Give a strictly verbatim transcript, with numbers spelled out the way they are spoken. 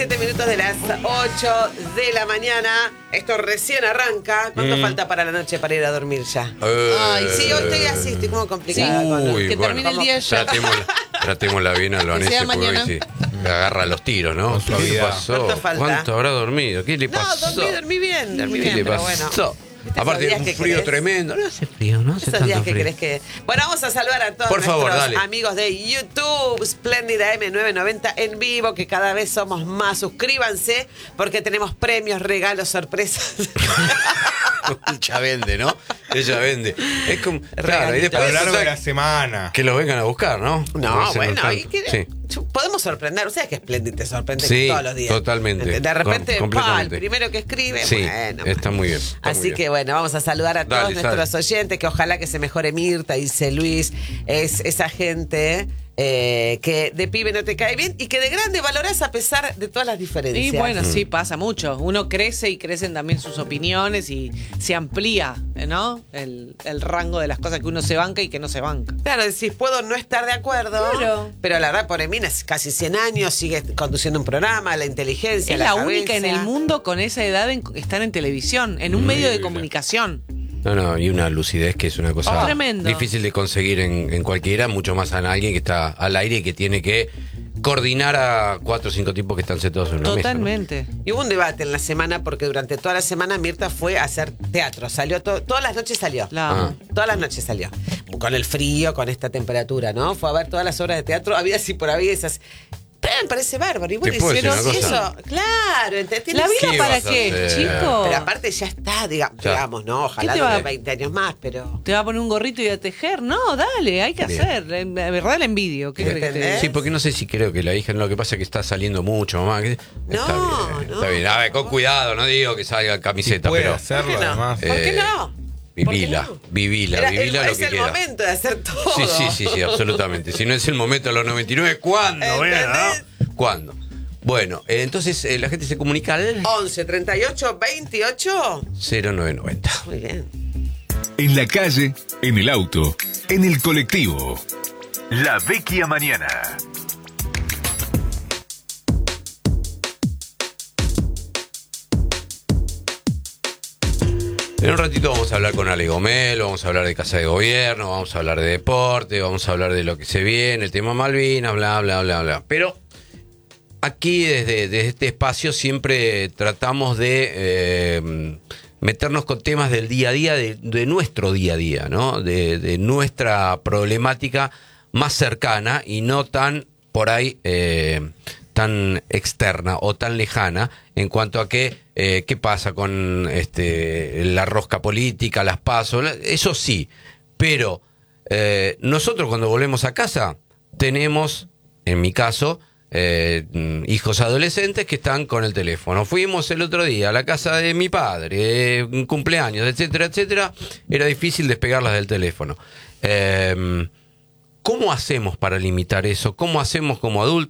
siete minutos de las ocho de la mañana. Esto recién arranca. ¿Cuánto mm. falta para la noche para ir a dormir ya? Eh, Ay, sí, hoy estoy así, estoy como complicada. Sí. Con Uy, que bueno, termine el día ya. Tratémosla, tratémosla bien a Loanese porque hoy sí me agarra los tiros, ¿no? ¿Qué le pasó? ¿Cuánto falta? ¿Cuánto habrá dormido? ¿Qué le pasó? No, dormí, dormí bien, dormí ¿Qué bien, le pero pasó? bueno. Aparte de un frío crees? tremendo. No hace frío, ¿no? Hace Esos días tanto que frío. crees que... Bueno, vamos a saludar a todos Por nuestros favor, dale. amigos de YouTube, Spléndida M novecientos noventa en vivo, que cada vez somos más. Suscríbanse porque tenemos premios, regalos, sorpresas. Ella vende, ¿no? Ella vende. Es como, claro, y después a lo largo o sea, de la semana. que los vengan a buscar, ¿no? No, Se bueno, nos y que, sí. podemos sorprender. Ustedes que Spléndida te sorprende Sí, todos los días. totalmente. De repente, Com- pa, el primero que escribe, Sí, bueno. está muy bien. Está Así muy bien. que bueno, vamos a saludar a todos Dale, nuestros sale. oyentes, que ojalá que se mejore Mirta, dice Luis, es esa gente eh, que de pibe no te cae bien y que de grande valorás a pesar de todas las diferencias. Y bueno, sí, pasa mucho. Uno crece y crecen también sus opiniones y se amplía, ¿no? El, el rango de las cosas que uno se banca y que no se banca. Claro, decís, puedo no estar de acuerdo, Claro. pero la verdad, por Emina es casi cien años, sigue conduciendo un programa, la inteligencia, Es la la cabeza. única en el mundo con esa edad en estar en televisión, en un medio de comunicación. No, no, y una lucidez que es una cosa Oh, tremendo. difícil de conseguir en, en cualquiera, mucho más en alguien que está al aire y que tiene que coordinar a cuatro o cinco tipos que están sentados en una Totalmente. mesa, ¿no? Y hubo un debate en la semana porque durante toda la semana Mirta fue a hacer teatro. Salió to- todas las noches salió. La amo. Ah. Todas las noches salió. Con el frío, con esta temperatura, ¿no? Fue a ver todas las obras de teatro. Había así por ahí esas. Pero me parece bárbaro. Y bueno, ¿Te puedo decir hicieron una cosa? eso. Claro, ¿entendés? ¿La vida ¿Qué para vas a qué, hacer? chico? Pero aparte ya está, diga- Ya. digamos, ¿no? Ojalá ¿Qué te va dure a- veinte años más, pero. ¿Te va a poner un gorrito y a tejer? No, dale, hay que Bien. hacer. La la verdad la envidio. ¿Qué crees que te diga? ¿Entendés? Sí, porque no sé si creo que la hija, no, lo que pasa es que está saliendo mucho, mamá. que- No, está bien, no. está bien. A ver, con cuidado, no digo que salga camiseta, Puede pero hacerlo, ¿Por qué no? además. ¿Por qué Eh, no? vivila, ¿Por qué no? vivila, Era vivila el- lo es que el quiera. momento de hacer todo. Sí, sí, sí, sí, absolutamente. Si no es el momento de los noventa y nueve, ¿cuándo? ¿Entendés? Bueno, ¿cuándo? Bueno, eh, entonces eh, la gente se comunica al once, treinta y ocho, veintiocho. cero nueve noventa. Muy bien. En la calle, en el auto, en el colectivo. La Vecchia Mañana. En un ratito vamos a hablar con Ale Gomelo, vamos a hablar de Casa de Gobierno, vamos a hablar de deporte, vamos a hablar de lo que se viene, el tema Malvinas, bla, bla, bla, bla. Pero aquí desde, desde este espacio siempre tratamos de eh, meternos con temas del día a día, de, de nuestro día a día, ¿no? De, de nuestra problemática más cercana y no tan por ahí eh, tan externa o tan lejana en cuanto a que eh, qué pasa con este la rosca política, las PASO, eso sí, pero eh, nosotros cuando volvemos a casa tenemos, en mi caso, eh, hijos adolescentes que están con el teléfono. Fuimos el otro día a la casa de mi padre, eh, un cumpleaños, etcétera, etcétera, era difícil despegarlas del teléfono. Eh, ¿Cómo hacemos para limitar eso? ¿Cómo hacemos como adultos?